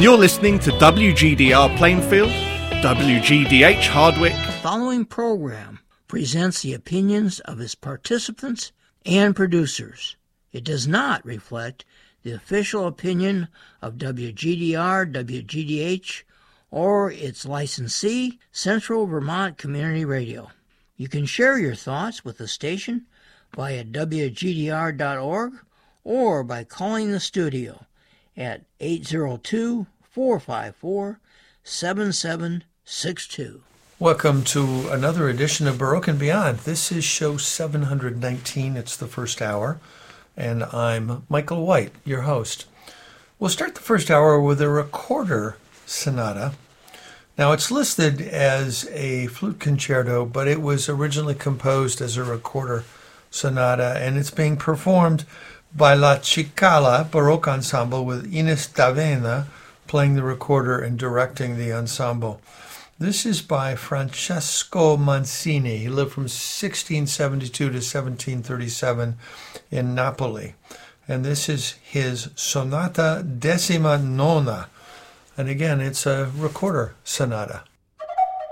You're listening to WGDR Plainfield, WGDH Hardwick. Following program presents the opinions of its participants and producers. It does not reflect the official opinion of WGDR, WGDH, or its licensee, Central Vermont Community Radio. You can share your thoughts with the station via WGDR.org or by calling the studio at 802-454-7762. Welcome to another edition of Baroque and Beyond. This is show 719. It's the first hour, and I'm Michael White, your host. We'll start the first hour with a recorder sonata. Now, it's listed as a flute concerto, but it was originally composed as a recorder sonata, and it's being performed by La Cicala Baroque Ensemble with Ines D'Avena playing the recorder and directing the ensemble. This is by Francesco Mancini. He lived from 1672 to 1737 in Napoli. And this is his Sonata Decima Nona. And again, it's a recorder sonata.